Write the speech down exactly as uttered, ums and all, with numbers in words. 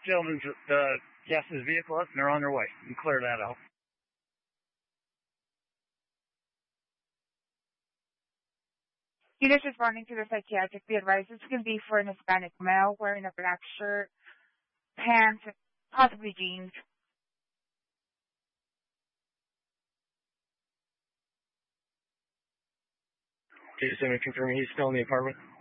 gentleman's uh, gassing his vehicle up, and they're on their way. You can clear that out. He is responding to the psychiatric. The advice is going to be for an Hispanic male wearing a black shirt, pants, possibly jeans. Okay, just let me confirm he's still in the apartment.